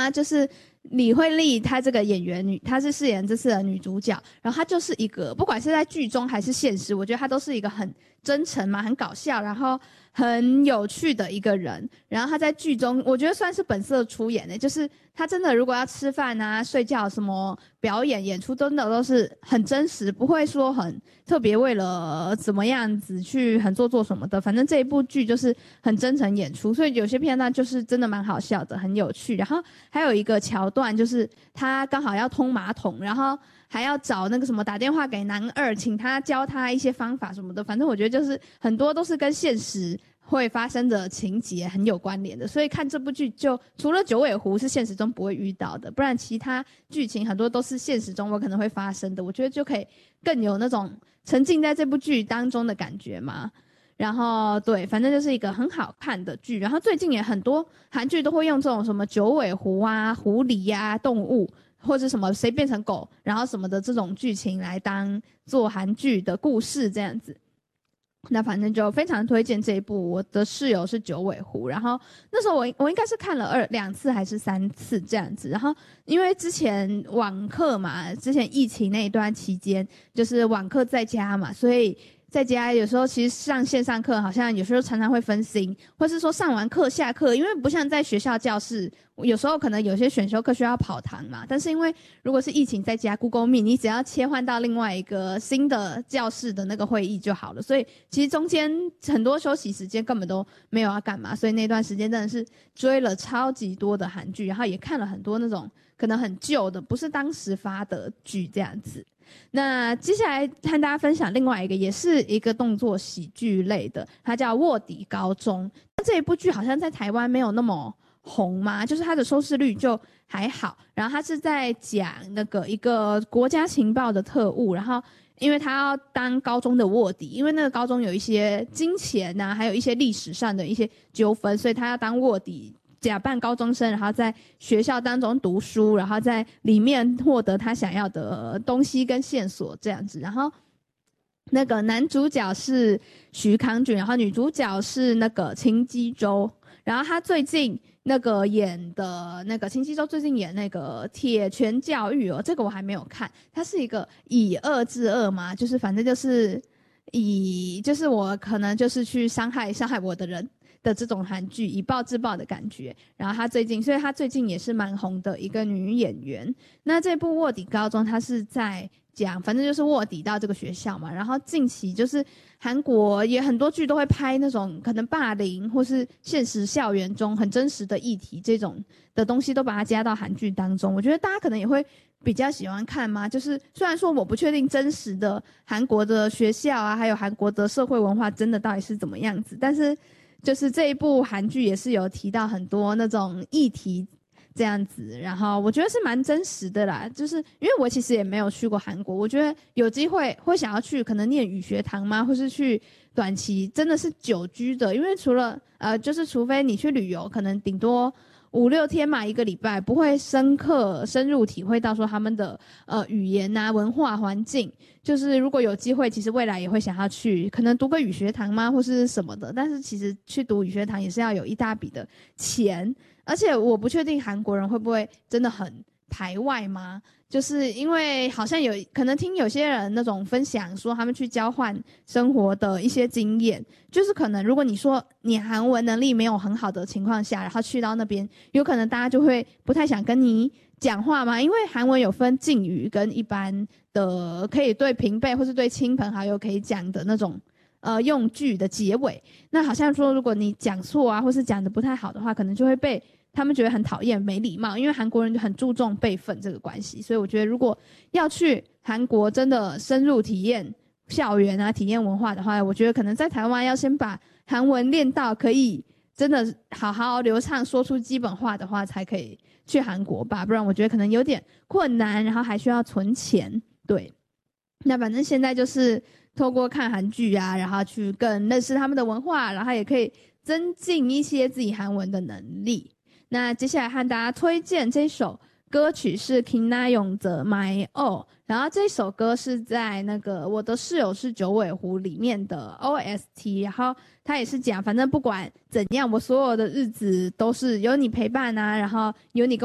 她就是李惠利，她这个演员她是饰演这次的女主角，然后她就是一个不管是在剧中还是现实，我觉得她都是一个很真诚嘛，很搞笑，然后很有趣的一个人。然后她在剧中我觉得算是本色出演的，就是她真的如果要吃饭啊、睡觉什么表演演出，真的都是很真实，不会说很特别为了怎么样子去很做什么的，反正这一部剧就是很真诚演出，所以有些片段就是真的蛮好笑的，很有趣。然后还有一个桥段就是他刚好要通马桶，然后还要找那个什么打电话给男二，请他教他一些方法什么的，反正我觉得就是很多都是跟现实会发生的情节很有关联的，所以看这部剧就除了九尾狐是现实中不会遇到的，不然其他剧情很多都是现实中我可能会发生的，我觉得就可以更有那种沉浸在这部剧当中的感觉嘛。然后对，反正就是一个很好看的剧。然后最近也很多韩剧都会用这种什么九尾狐啊、狐狸啊、动物，或者什么谁变成狗，然后什么的这种剧情来当做韩剧的故事这样子。那反正就非常推荐这一部。我的室友是九尾狐，然后那时候我应该是看了2次还是3次这样子。然后因为之前网课嘛，之前疫情那一段期间就是网课在家嘛，所以在家有时候其实上线上课好像有时候常常会分心，或是说上完课下课，因为不像在学校教室，有时候可能有些选修课需要跑堂嘛，但是因为如果是疫情在家 Google Meet， 你只要切换到另外一个新的教室的那个会议就好了，所以其实中间很多休息时间根本都没有要干嘛，所以那段时间真的是追了超级多的韩剧，然后也看了很多那种可能很旧的不是当时发的剧这样子。那接下来和大家分享另外一个也是一个动作喜剧类的，它叫卧底高中。这一部剧好像在台湾没有那么红嘛，就是它的收视率就还好，然后它是在讲那个一个国家情报的特务，然后因为他要当高中的卧底，因为那个高中有一些金钱啊，还有一些历史上的一些纠纷，所以他要当卧底，假扮高中生，然后在学校当中读书，然后在里面获得他想要的东西跟线索这样子。然后那个男主角是徐康俊，然后女主角是那个秦基周，然后他最近那个演的那个秦基周最近演那个铁拳教育哦，这个我还没有看，他是一个以恶制恶嘛，就是反正就是就是我可能就是去伤害我的人的这种韩剧，以暴制暴的感觉。然后所以她最近也是蛮红的一个女演员。那这部卧底高中，她是在讲，反正就是卧底到这个学校嘛。然后近期就是韩国也很多剧都会拍那种可能霸凌或是现实校园中很真实的议题这种的东西，都把它加到韩剧当中。我觉得大家可能也会比较喜欢看嘛，就是虽然说我不确定真实的韩国的学校啊，还有韩国的社会文化真的到底是怎么样子，但是就是这一部韩剧也是有提到很多那种议题这样子，然后我觉得是蛮真实的啦，就是因为我其实也没有去过韩国，我觉得有机会会想要去，可能念语学堂吗，或是去短期真的是久居的，因为除了就是除非你去旅游，可能顶多5-6天嘛，1个礼拜，不会深入体会到说他们的语言啊、文化环境。就是如果有机会，其实未来也会想要去，可能读个语学堂吗，或是什么的。但是其实去读语学堂也是要有一大笔的钱，而且我不确定韩国人会不会真的很排外吗？就是因为好像可能听有些人那种分享说他们去交换生活的一些经验，就是可能如果你说你韩文能力没有很好的情况下，然后去到那边，有可能大家就会不太想跟你讲话嘛，因为韩文有分敬语跟一般的可以对平辈或是对亲朋好友可以讲的那种用句的结尾，那好像说如果你讲错啊，或是讲的不太好的话，可能就会被他们觉得很讨厌、没礼貌，因为韩国人就很注重辈分这个关系，所以我觉得如果要去韩国真的深入体验校园啊、体验文化的话，我觉得可能在台湾要先把韩文练到可以真的好好流畅说出基本话的话，才可以去韩国吧，不然我觉得可能有点困难，然后还需要存钱。对，那反正现在就是透过看韩剧啊，然后去更认识他们的文化，然后也可以增进一些自己韩文的能力。那接下来和大家推荐这首歌曲是 Kim的 My All， 然后这首歌是在那个我的室友是九尾狐里面的 OST， 然后他也是讲反正不管怎样，我所有的日子都是有你陪伴啊，然后有你跟